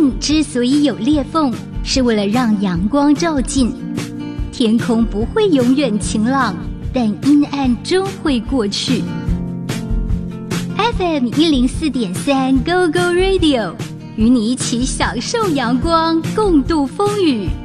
镜之所以有裂缝，是为了让阳光照进。天空不会永远晴朗，但阴暗终会过去。FM 104.3 Go Go Radio， 与你一起享受阳光，共度风雨。